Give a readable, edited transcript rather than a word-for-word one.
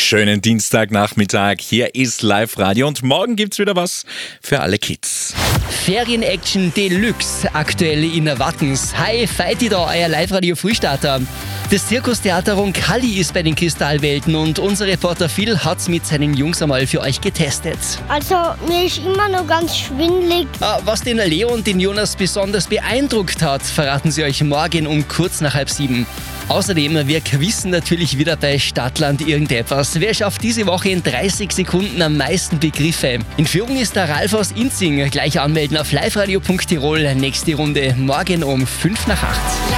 Schönen Dienstagnachmittag, hier ist Live-Radio und morgen gibt's wieder was für alle Kids. Ferien-Action Deluxe, aktuell in Wattens. Hi, Fighty da, euer Live-Radio-Frühstarter. Das Zirkustheater Roncalli ist bei den Kristallwelten und unser Reporter Phil hat's mit seinen Jungs einmal für euch getestet. Also, mir ist immer noch ganz schwindelig. Was den Leo und den Jonas besonders beeindruckt hat, verraten sie euch morgen um kurz nach 6:30. Außerdem, wir quizzen natürlich wieder bei Stadtland irgendetwas. Wer schafft diese Woche in 30 Sekunden am meisten Begriffe? In Führung ist der Ralf aus Inzing. Gleich anmelden auf liveradio.tirol. Nächste Runde morgen um 7:55.